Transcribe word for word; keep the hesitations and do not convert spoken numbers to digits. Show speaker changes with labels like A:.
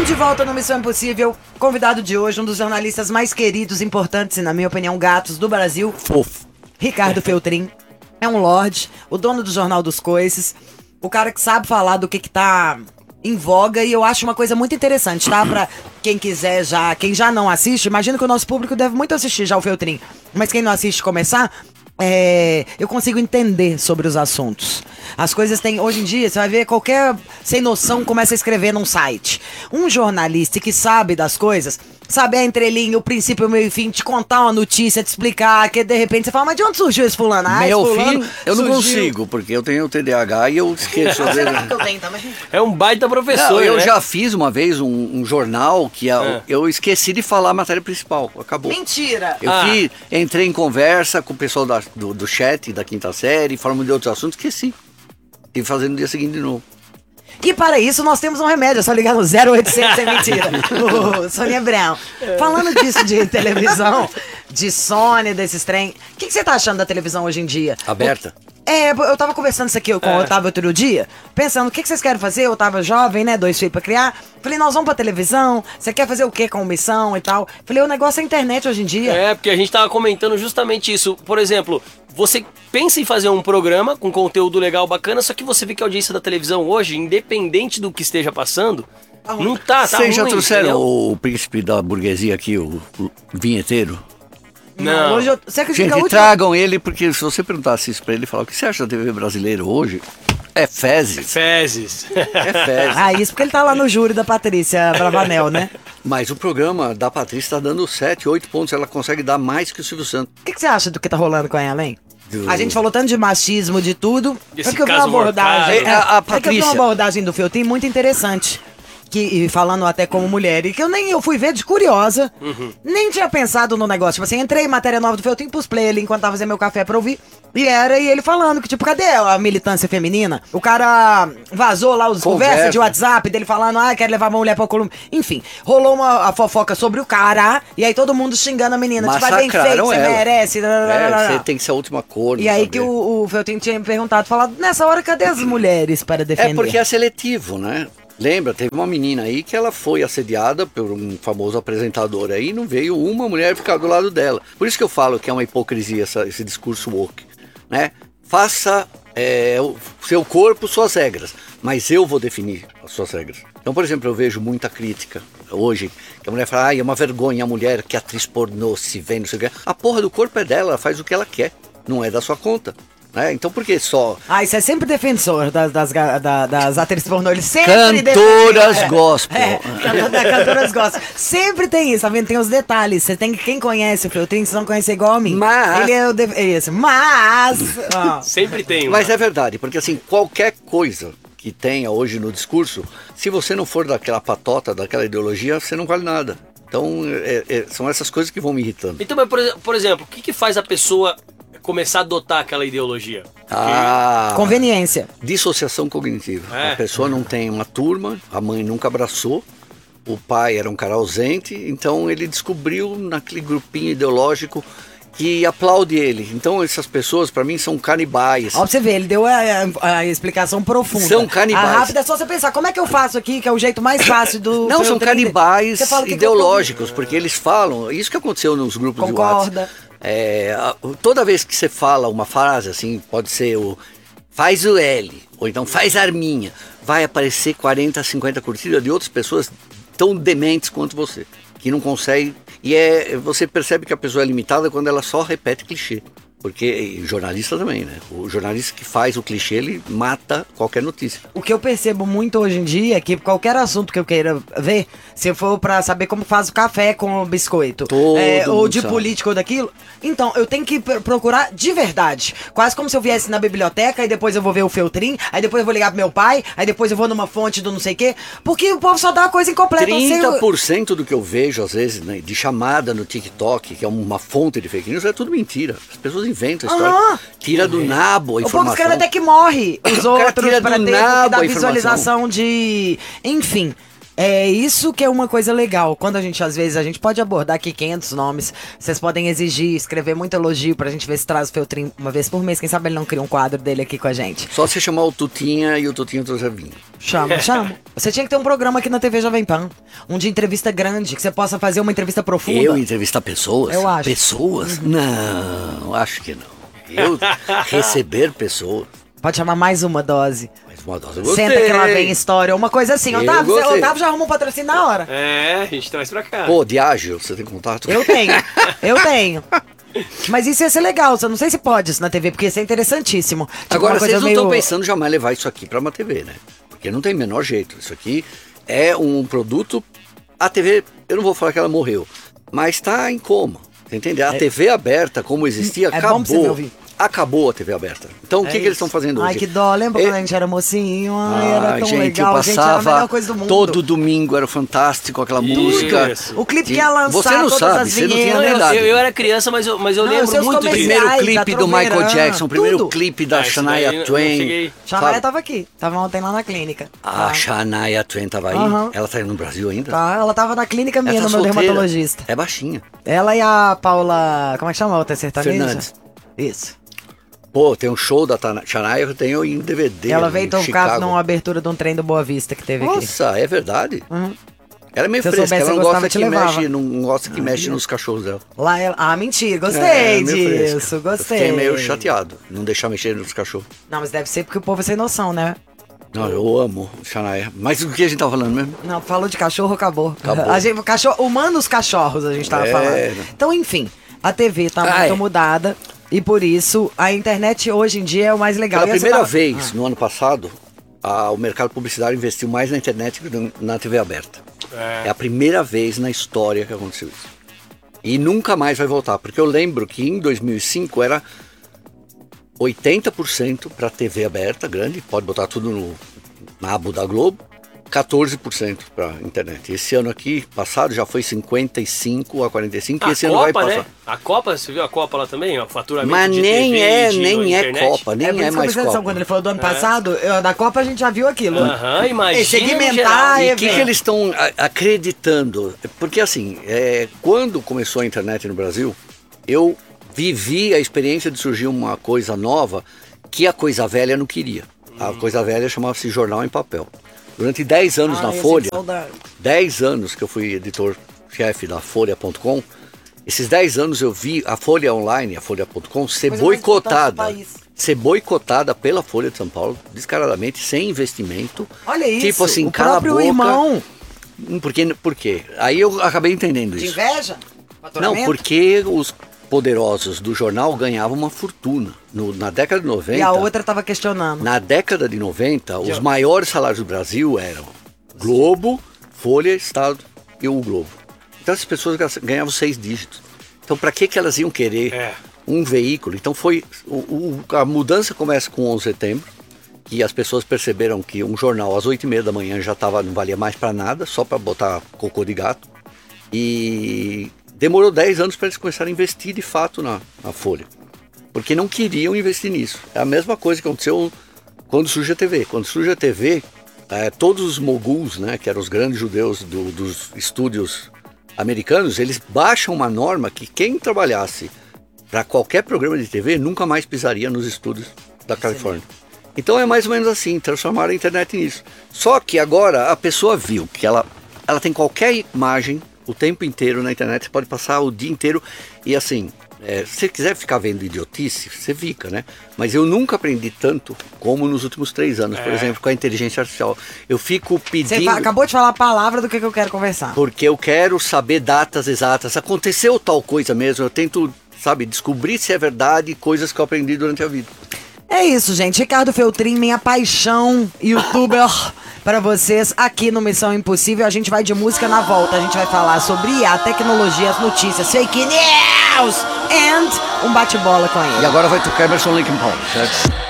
A: de volta no Missão Impossível. Convidado de hoje, um dos jornalistas mais queridos, importantes e, na minha opinião, gatos do Brasil.
B: Fofo.
A: Ricardo Feltrin. É um lorde, o dono do Jornal dos Coices. O cara que sabe falar do que que tá em voga. E eu acho uma coisa muito interessante, tá? Pra quem quiser já, quem já não assiste, imagino que o nosso público deve muito assistir já o Feltrin. Mas quem não assiste começar... É, eu consigo entender sobre os assuntos. As coisas têm, hoje em dia, você vai ver qualquer sem noção começa a escrever num site. Um jornalista que sabe das coisas, sabe a entrelinha, o princípio, o meio e o fim, te contar uma notícia, te explicar, que de repente você fala, mas de onde surgiu esse fulano? Ah,
B: Meu
A: esse fulano
B: filho, eu não
A: surgiu.
B: consigo, porque eu tenho T D A H e eu esqueço. às vezes.
A: que eu tenho também.
C: É um baita professor,
B: Não, eu
C: né?
B: já fiz uma vez um, um jornal que a,
C: É.
B: eu esqueci de falar a matéria principal, acabou.
A: Mentira!
B: Eu
C: Ah.
B: fiz, entrei em conversa com o pessoal da, do, do chat da quinta série, falamos de outros assuntos, esqueci. E fazendo no dia seguinte de novo.
A: E para isso nós temos um remédio, é só ligar no zero oitocentos, é mentira. Ô, Sônia Abrão, falando disso de televisão, de Sony, desses trem, o que, que você tá achando da televisão hoje em dia?
B: Aberta?
A: É, eu tava conversando isso aqui com
C: É.
A: o Otávio outro dia, pensando, o que, que vocês querem fazer? Eu tava jovem, né, dois filhos pra criar. Falei, nós vamos pra televisão, você quer fazer o quê com missão e tal? Falei, o negócio é a internet hoje em dia.
C: É, porque a gente tava comentando justamente isso. Por exemplo, você pensa em fazer um programa com conteúdo legal, bacana, só que você vê que a audiência da televisão hoje, independente do que esteja passando, não tá, tá
B: Vocês já
C: ruim,
B: trouxeram
C: entendeu?
B: o príncipe da burguesia aqui, o, o vinheteiro?
C: Não.
A: Hoje eu, você acredita que a
B: Gente,
A: última...
B: tragam ele, porque se você perguntasse isso pra ele, ele falar, o que você acha da T V brasileira hoje? É fezes.
C: Fezes.
B: É fezes.
A: Ah, isso porque ele tá lá no júri da Patrícia Bravanel, né?
B: Mas o programa da Patrícia tá dando sete, oito pontos, ela consegue dar mais que o Silvio Santos.
A: O que, que você acha do que tá rolando com ela, hein?
B: Do-
A: A gente falou tanto de machismo, de tudo.
C: Desse
A: é que eu vi uma
C: caso
A: abordagem.
C: morcado.
A: É,
B: É, a- a
A: é que eu vi
B: Patrícia-
A: uma abordagem do Feltrin muito interessante. Que, e falando até como mulher, e que eu nem eu fui ver de curiosa, nem tinha pensado no negócio. Tipo assim, entrei em matéria nova do Feltrin, pus play ali enquanto tava fazendo meu café pra ouvir. E era, e ele falando que, tipo, cadê a militância feminina? O cara vazou lá os
B: Conversa.
A: conversas de WhatsApp dele falando, ah, quero levar uma mulher pra Colômbia. Enfim, rolou uma a fofoca sobre o cara, e aí todo mundo xingando a menina. Tipo, vai bem feito,
B: Massacraram
A: você
B: ela.
A: merece.
B: É, você tem que ser a última cor.
A: E aí que o, o Feltrin tinha me perguntado, falado, nessa hora, cadê as mulheres para defender?
B: É porque é seletivo, né? Lembra, teve uma menina aí que ela foi assediada por um famoso apresentador aí e não veio uma mulher ficar do lado dela. Por isso que eu falo que é uma hipocrisia essa- esse discurso woke, né? Faça é, o seu corpo suas regras, mas eu vou definir as suas regras. Então, por exemplo, eu vejo muita crítica hoje, que a mulher fala, ai, é uma vergonha a mulher que é atriz pornô se vê, não sei o que. A porra do corpo é dela, ela faz o que ela quer, não é da sua conta. Né? Então por que só
A: Ah, isso é sempre defensor das, das, ga- da- das atrizes pornô. Ele sempre
B: Cantoras
A: defende-
B: gospel.
A: É, é, da- cantoras gospel. Sempre tem isso, tá vendo? Tem os detalhes. Você tem que, quem conhece o Feltrin, vocês vão conhecer igual a mim.
B: Mas-
A: Ele é o... De, é isso. Mas... ó,
C: Sempre tem um.
B: Mas é verdade, porque assim, qualquer coisa que tenha hoje no discurso, se você não for daquela patota, daquela ideologia, você não vale nada. Então, é- é- são essas coisas que vão me irritando.
C: Então, mas, por, ex- por exemplo, o que, que faz a pessoa começar a adotar aquela ideologia?
B: Ah,
A: Conveniência.
B: dissociação cognitiva.
C: É.
B: A pessoa não tem uma turma, a mãe nunca abraçou, o pai era um cara ausente, então ele descobriu naquele grupinho ideológico que aplaude ele. Então essas pessoas, pra mim, são canibais.
A: Ó, pra você ver, ele deu a, a- a explicação profunda.
B: São canibais.
A: A rápida é só você pensar, como é que eu faço aqui, que é o jeito mais fácil do...
B: Não, são
A: Feltrin?
B: canibais
A: Você fala, o que que eu
B: ideológicos, porque eles falam, isso que aconteceu nos grupos de
A: Concorda.
B: WhatsApp. É, a- toda vez que você fala uma frase assim, pode ser o faz o L, ou então faz a arminha, vai aparecer quarenta, cinquenta curtidas de outras pessoas tão dementes quanto você, que não consegue, e é, você percebe que a pessoa é limitada quando ela só repete clichê. Porque e jornalista também, né? O jornalista que faz o clichê, ele mata qualquer notícia.
A: O que eu percebo muito hoje em dia é que qualquer assunto que eu queira ver, se for pra saber como faz o café com o biscoito,
B: Todo
A: é, ou
B: mundo
A: de
B: sabe.
A: política ou daquilo, então eu tenho que pr- procurar de verdade. Quase como se eu viesse na biblioteca e depois eu vou ver o Feltrin, aí depois eu vou ligar pro meu pai, aí depois eu vou numa fonte do não sei o quê, porque o povo só dá uma coisa incompleta. eu sei o-
B: trinta por cento do que eu vejo, às vezes, né, de chamada no TikTok, que é uma fonte de fake news, é tudo mentira. As pessoas inventam a história.
A: Aham.
B: Tira do nabo a
A: O povo
B: informação.
A: escreve até que morre os
B: O cara
A: outros
B: tira
A: pra
B: do
A: ter
B: nabo
A: porque dá
B: a informação.
A: visualização de... Enfim... É isso que é uma coisa legal. Quando a gente, às vezes, a gente pode abordar aqui quinhentos nomes. Vocês podem exigir, escrever muito elogio pra gente ver se traz o Feltrin uma vez por mês. Quem sabe ele não cria um quadro dele aqui com a gente.
B: Só você chamar o Tutinha e o Tutinha trouxe vinho.
A: Chama, chama. Você tinha que ter um programa aqui na T V Jovem Pan. Um de entrevista grande, que você possa fazer uma entrevista profunda.
B: Eu entrevistar pessoas?
A: Eu acho.
B: Pessoas? Uhum. Não, acho que não. Eu receber pessoas.
A: Pode chamar mais uma dose.
B: Mais uma dose, eu gostei.
A: Senta que lá vem história, uma coisa assim.
B: Eu
A: Otávio, você,
B: gostei.
A: Otávio já arruma um patrocínio na hora.
C: É, a gente traz pra cá.
B: Pô, Diágio, você tem contato?
A: Eu tenho, eu tenho. Mas isso ia ser legal, eu não sei se pode isso na T V, porque isso é interessantíssimo. Tipo,
B: Agora,
A: uma coisa
B: vocês não
A: meio-
B: estão pensando jamais levar isso aqui pra uma T V, né? Porque não tem o menor jeito. Isso aqui é um produto... A T V, eu não vou falar que ela morreu, mas tá em coma. Você entende? A T V aberta, como existia,
A: É bom pra você me
B: acabou.
A: ouvir.
B: Acabou a T V aberta. Então, o
A: É
B: que, que eles
A: isso.
B: estão fazendo hoje?
A: Ai, que dó. Lembra
B: É-
A: quando a gente era mocinho? Ai, era tão
B: gente,
A: legal.
B: eu
A: Gente, era a
B: passava
A: melhor coisa do mundo.
B: todo domingo, era fantástico aquela música.
C: Isso.
A: O clipe
B: E
A: que ia lançar,
B: você não
A: todas
B: sabe,
A: as
B: você não tinha
A: vinhetas.
B: nem
C: eu,
B: idade.
C: eu, eu era criança, mas eu, mas eu
A: Não,
C: lembro
A: seus
C: muito
A: comerciais,
C: disso.
B: Primeiro
A: da
B: clipe do
A: Troveirã,
B: Michael Jackson, primeiro
A: tudo.
B: clipe da
C: Ah, isso daí eu
B: Shania
C: não
B: Twain.
C: cheguei.
A: Shania
B: Sabe?
A: tava aqui. Tava ontem lá na clínica.
B: A
A: Tá.
B: Shania Twain tava aí.
A: Aham.
B: Ela tá aí no Brasil ainda?
A: Tá, ela tava na clínica minha,
B: Ela
A: no
B: tá
A: meu
B: solteira.
A: dermatologista.
B: É baixinha.
A: Ela e a Paula... Como é que chama a outra sertaneja?
B: Fernandes.
A: Isso.
B: Pô, tem um show da Tana- Shania que eu tenho em D V D.
A: Ela
B: em
A: veio tocar
B: Chicago.
A: numa abertura de um trem do Boa Vista que teve aqui.
B: Nossa, é verdade?
A: Uhum.
B: Ela é meio
A: Se eu
B: fresca,
A: soubesse,
B: ela
A: eu
B: não
A: gostava,
B: gosta
A: te
B: que
A: levava.
B: mexe, não gosta que mexe nos cachorros dela.
A: Lá ela... Ah, mentira. Gostei
B: É, meio fresca.
A: disso.
B: Eu
A: Gostei.
B: fiquei meio chateado, não deixar mexer nos cachorros.
A: Não, mas deve ser porque o povo é sem noção, né?
B: Não, eu amo Shania. Mas o que a gente tava falando mesmo?
A: Não, falou de cachorro, acabou.
B: Acabou.
A: A gente, cachorro, humanos cachorros, a gente tava
B: É.
A: falando. Então, enfim, a T V tá
B: Ai.
A: muito mudada. E por isso, a internet hoje em dia é o mais legal.
B: Pela
A: E aí você
B: primeira
A: fala-
B: vez
A: Ah.
B: no ano passado, a- o mercado publicitário investiu mais na internet que no- na T V aberta.
C: É.
B: É a primeira vez na história que aconteceu isso. E nunca mais vai voltar, porque eu lembro que em dois mil e cinco era oitenta por cento para T V aberta, grande, pode botar tudo no, na aba da Globo, quatorze por cento para internet. Esse ano aqui, passado, já foi cinquenta e cinco a quarenta e cinco, e
C: A
B: esse ano vai
C: Copa,
B: passar.
C: né? A Copa, você viu a Copa lá também? O faturamento
B: Mas
C: de
B: nem
C: T V,
B: é,
C: de
B: nem é
C: internet.
B: Copa, nem
A: É, por
B: é,
A: isso que eu
B: mais
A: prestei atenção,
B: Copa.
A: quando ele falou do ano passado, eu- da Copa a gente já viu aquilo.
C: Aham, imagina.
A: É, segmentar,
C: no geral.
A: é-
B: E o que,
A: evento.
B: que eles estão a- acreditando? Porque assim, é, quando começou a internet no Brasil, eu vivi a experiência de surgir uma coisa nova que a coisa velha não queria. A coisa velha chamava-se jornal em papel. Durante dez anos
A: Ai,
B: na
A: eu sinto
B: Folha,
A: saudade.
B: dez anos que eu fui editor-chefe da Folha ponto com, esses dez anos eu vi a Folha Online, a Folha ponto com, ser
A: Coisa mais importante do
B: boicotada.
A: país.
B: Ser boicotada pela Folha de São Paulo, descaradamente, sem investimento.
A: Olha isso,
B: Tipo assim,
A: o
B: cala a
A: próprio
B: boca.
A: irmão.
B: Hum, Por quê? Por quê? Aí eu acabei entendendo
A: De
B: isso.
A: inveja?
B: Não,
A: Faturamento?
B: porque os poderosos do jornal ganhavam uma fortuna. No- na década de noventa,
A: E a outra tava questionando.
B: na década de noventa, os
A: Já.
B: maiores salários do Brasil eram Globo, Folha, Estado e o Globo. Então essas pessoas ganhavam seis dígitos. Então para que que elas iam querer
C: É.
B: um veículo? Então foi o- o- a mudança começa com onze de setembro, que as pessoas perceberam que um jornal às oito e meia da manhã já tava, não valia mais para nada, só para botar cocô de gato. E demorou dez anos para eles começarem a investir de fato na, na Folha. Porque não queriam investir nisso. É a mesma coisa que aconteceu quando surge a T V. Quando surge a T V, eh, todos os moguls, né, que eram os grandes judeus do- dos estúdios americanos, eles baixam uma norma que quem trabalhasse para qualquer programa de T V nunca mais pisaria nos estúdios da Califórnia. Então é mais ou menos assim, transformaram a internet nisso. Só que agora a pessoa viu que ela, ela tem qualquer imagem o tempo inteiro na internet, você pode passar o dia inteiro e assim, é, se você quiser ficar vendo idiotice, você fica, né? Mas eu nunca aprendi tanto como nos últimos três anos, por
C: É.
B: exemplo, com a inteligência artificial. Eu fico
A: Você
B: pedindo...
A: fa- acabou de falar a palavra do que, que eu quero conversar.
B: Porque eu quero saber datas exatas. Aconteceu tal coisa mesmo, eu tento, sabe, descobrir se é verdade coisas que eu aprendi durante a vida.
A: É isso, gente. Ricardo Feltrin, minha paixão, youtuber, para vocês aqui no Missão Impossível. A gente vai de música na volta. A gente vai falar sobre I A, tecnologia, as notícias, fake news and um bate-bola com ele.
B: E agora vai tocar Emerson Lake and Palmer, certo?